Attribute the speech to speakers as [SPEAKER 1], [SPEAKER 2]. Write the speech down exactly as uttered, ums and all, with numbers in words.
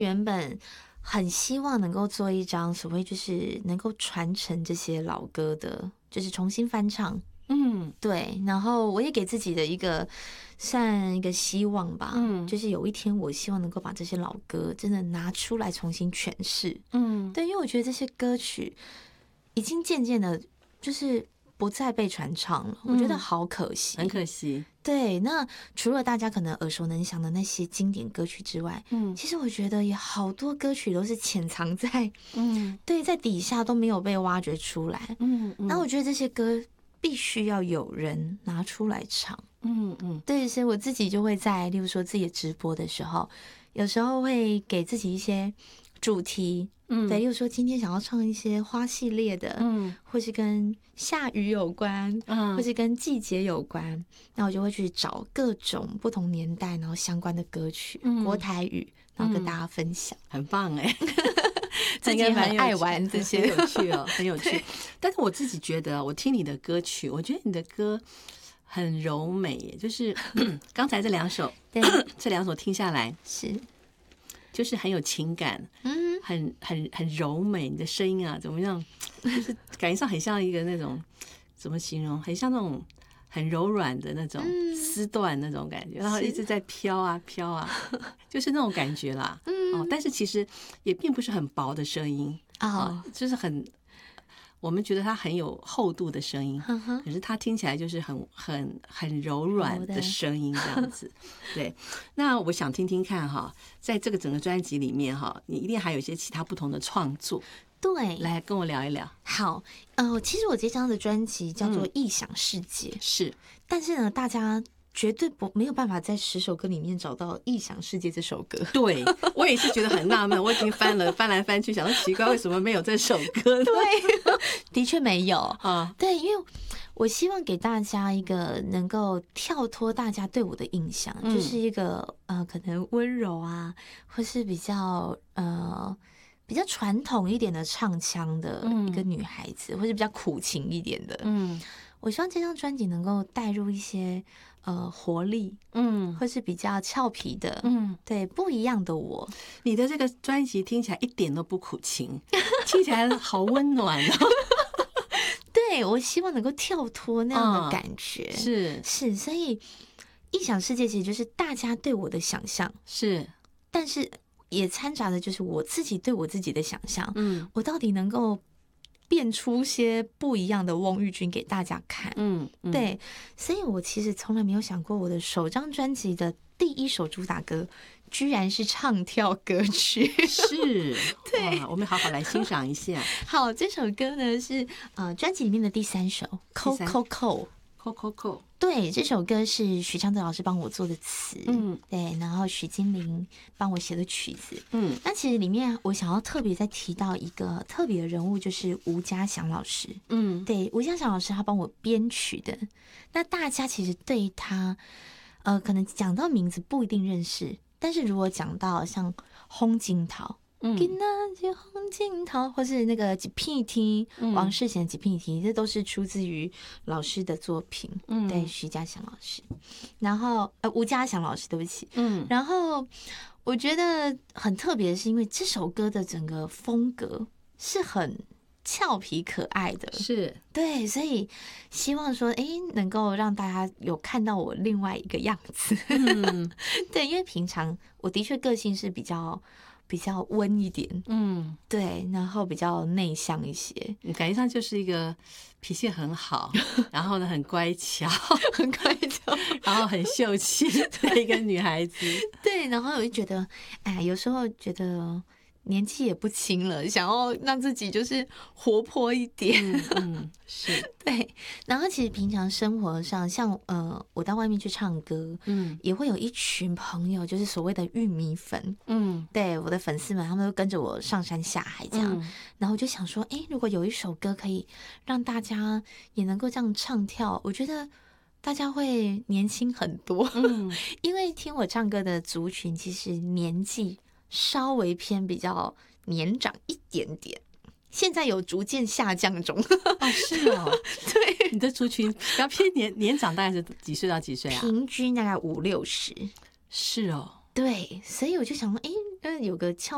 [SPEAKER 1] 原本很希望能够做一张所谓就是能够传承这些老歌的，就是重新翻唱。
[SPEAKER 2] 嗯，
[SPEAKER 1] 对，然后我也给自己的一个算一个希望吧，
[SPEAKER 2] 嗯，
[SPEAKER 1] 就是有一天我希望能够把这些老歌真的拿出来重新诠释。
[SPEAKER 2] 嗯，
[SPEAKER 1] 对，因为我觉得这些歌曲已经渐渐的，就是不再被传唱了，我觉得好可惜，
[SPEAKER 2] 很可惜。
[SPEAKER 1] 对，那除了大家可能耳熟能详的那些经典歌曲之外，
[SPEAKER 2] 嗯，
[SPEAKER 1] 其实我觉得也好多歌曲都是潜藏在，
[SPEAKER 2] 嗯，
[SPEAKER 1] 对，在底下都没有被挖掘出来。
[SPEAKER 2] 嗯，
[SPEAKER 1] 那我觉得这些歌必须要有人拿出来唱。
[SPEAKER 2] 嗯嗯，
[SPEAKER 1] 对，所以我自己就会在，例如说自己的直播的时候，有时候会给自己一些主题。
[SPEAKER 2] 嗯，
[SPEAKER 1] 对，例如说今天想要唱一些花系列的，
[SPEAKER 2] 嗯，
[SPEAKER 1] 或是跟下雨有关，
[SPEAKER 2] 嗯，
[SPEAKER 1] 或是跟季节有关，那我就会去找各种不同年代然后相关的歌曲，
[SPEAKER 2] 嗯，
[SPEAKER 1] 国台语，然后跟大家分享。
[SPEAKER 2] 很棒哎、欸。
[SPEAKER 1] 自己很爱玩这些，
[SPEAKER 2] 很有趣哦，很有趣。但是我自己觉得，我听你的歌曲，我觉得你的歌很柔美耶，就是刚才这两首，
[SPEAKER 1] 对，
[SPEAKER 2] 这两首听下来
[SPEAKER 1] 是，
[SPEAKER 2] 就是很有情感，
[SPEAKER 1] 嗯，
[SPEAKER 2] 很很很柔美。你的声音啊，怎么样？就是感觉上很像一个那种，怎么形容？很像那种很柔软的那种丝缎那种感觉，然后一直在飘啊飘啊，就是那种感觉啦。哦，但是其实也并不是很薄的声音啊，就是很，我们觉得它很有厚度的声音，可是它听起来就是很很很柔软的声音这样子。对，那我想听听看哈，在这个整个专辑里面哈，你一定还有一些其他不同的创作。
[SPEAKER 1] 对，
[SPEAKER 2] 来跟我聊一聊。
[SPEAKER 1] 好，呃，其实我这张的专辑叫做《异想世界》，
[SPEAKER 2] 嗯，是，
[SPEAKER 1] 但是呢，大家绝对不没有办法在十首歌里面找到《异想世界》这首歌。
[SPEAKER 2] 对，我也是觉得很纳闷，我已经翻了翻来翻去，想到奇怪为什么没有这首歌。
[SPEAKER 1] 对，的确没有
[SPEAKER 2] 啊。
[SPEAKER 1] 对，因为我希望给大家一个能够跳脱大家对我的印象，嗯、就是一个呃，可能温柔啊，或是比较呃。比较传统一点的唱腔的一个女孩子，嗯、或者比较苦情一点的，嗯，我希望这张专辑能够带入一些呃活力，嗯，或是比较俏皮的，嗯，对，不一样的我。
[SPEAKER 2] 你的这个专辑听起来一点都不苦情，听起来好温暖哦。
[SPEAKER 1] 对，我希望能够跳脱那样的感觉，
[SPEAKER 2] 嗯、是
[SPEAKER 1] 是，所以异想世界其实就是大家对我的想象，
[SPEAKER 2] 是，
[SPEAKER 1] 但是。也掺杂的就是我自己对我自己的想象，嗯，我到底能够变出些不一样的翁玉君给大家看，嗯，嗯对，所以我其实从来没有想过我的首张专辑的第一首主打歌居然是唱跳歌曲，
[SPEAKER 2] 是，
[SPEAKER 1] 对，
[SPEAKER 2] 我们好好来欣赏一下。
[SPEAKER 1] 好，这首歌呢是呃专辑里面的第三首，扣扣扣。
[SPEAKER 2] 扣扣扣，
[SPEAKER 1] 对，这首歌是许昌德老师帮我做的词，嗯，对，然后许金玲帮我写的曲子，嗯，那其实里面我想要特别再提到一个特别的人物，就是吴家祥老师，嗯，对，吴家祥老师他帮我编曲的，那大家其实对他，呃，可能讲到名字不一定认识，但是如果讲到像홍金桃。嗯，红镜头，或是那个几片天，王世贤几片天，这都是出自于老师的作品。嗯，对，徐家祥老师，然后呃吴家祥老师，对不起。嗯，然后我觉得很特别，是因为这首歌的整个风格是很俏皮可爱的，
[SPEAKER 2] 是
[SPEAKER 1] 对，所以希望说，哎，能够让大家有看到我另外一个样子。嗯，对，因为平常我的确个性是比较。比较温一点，嗯，对，然后比较内向一些，
[SPEAKER 2] 感觉上就是一个脾气很好，然后呢很乖巧，
[SPEAKER 1] 很乖巧，
[SPEAKER 2] 然后很秀气的一个女孩子。
[SPEAKER 1] 对，然后我就觉得，哎，有时候觉得年纪也不轻了，想要让自己就是活泼一点。
[SPEAKER 2] 嗯，嗯是
[SPEAKER 1] 对。然后其实平常生活上，像呃，我到外面去唱歌，嗯，也会有一群朋友，就是所谓的玉米粉，嗯，对，我的粉丝们，他们都跟着我上山下海这样。嗯、然后我就想说，哎，如果有一首歌可以让大家也能够这样唱跳，我觉得大家会年轻很多。嗯，因为听我唱歌的族群其实年纪稍微偏比较年长一点点，现在有逐渐下降中。
[SPEAKER 2] 哦，是哦，
[SPEAKER 1] 对，
[SPEAKER 2] 你的族群比较偏年年长，大概是几岁到几岁啊？
[SPEAKER 1] 平均大概五六十。
[SPEAKER 2] 是哦，
[SPEAKER 1] 对，所以我就想说，哎，有个俏